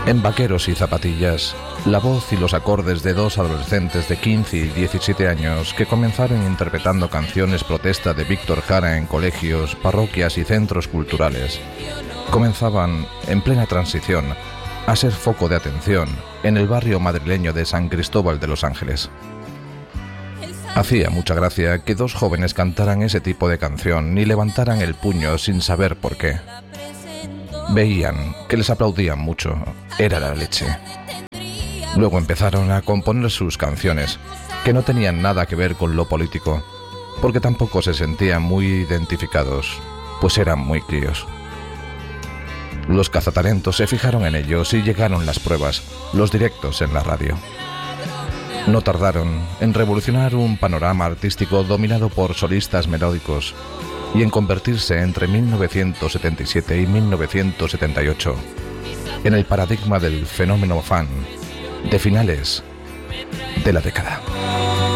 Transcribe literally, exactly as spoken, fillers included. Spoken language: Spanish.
En Vaqueros y Zapatillas, la voz y los acordes de dos adolescentes de quince y diecisiete años que comenzaron interpretando canciones protesta de Víctor Jara en colegios, parroquias y centros culturales, comenzaban, en plena transición, a ser foco de atención en el barrio madrileño de San Cristóbal de los Ángeles. Hacía mucha gracia que dos jóvenes cantaran ese tipo de canción y levantaran el puño sin saber por qué. Veían que les aplaudían mucho, era la leche. Luego empezaron a componer sus canciones, que no tenían nada que ver con lo político, porque tampoco se sentían muy identificados, pues eran muy críos. Los cazatalentos se fijaron en ellos y llegaron las pruebas, los directos en la radio. No tardaron en revolucionar un panorama artístico dominado por solistas melódicos y en convertirse entre mil novecientos setenta y siete y mil novecientos setenta y ocho en el paradigma del fenómeno fan de finales de la década.